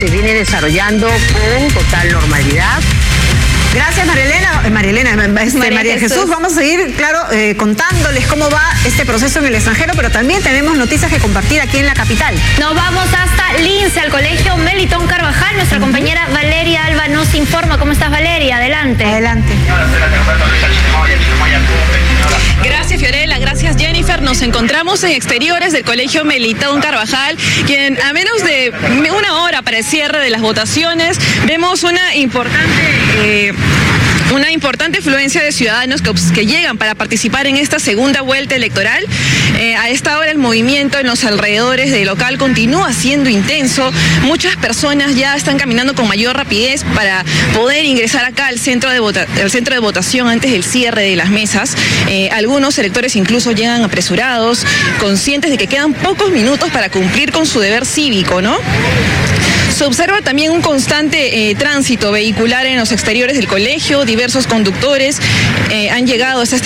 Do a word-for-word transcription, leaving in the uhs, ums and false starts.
Se viene desarrollando con total normalidad. Gracias, María Elena. Eh, María Elena, este, María, María Jesús. Jesús, vamos a seguir, claro, eh, contándoles cómo va este proceso en el extranjero, pero también tenemos noticias que compartir aquí en la capital. Nos vamos hasta Lince, al Colegio Melitón Carvajal. Nuestra uh-huh. compañera Valeria Alba nos informa. ¿Cómo estás, Valeria? Adelante. Adelante. Gracias, Fiorella. Gracias, Jennifer. Nos encontramos en exteriores del Colegio Melitón Carvajal, quien a menos de una hora para el cierre de las votaciones, vemos una importante... Eh, Una importante afluencia de ciudadanos que, que llegan para participar en esta segunda vuelta electoral. Eh, a esta hora el movimiento en los alrededores del local continúa siendo intenso. Muchas personas ya están caminando con mayor rapidez para poder ingresar acá al centro de, vota al centro de votación antes del cierre de las mesas. Eh, algunos electores incluso llegan apresurados, conscientes de que quedan pocos minutos para cumplir con su deber cívico, ¿no? Se observa también un constante eh, tránsito vehicular en los exteriores del colegio. Diversos conductores eh, han llegado hasta este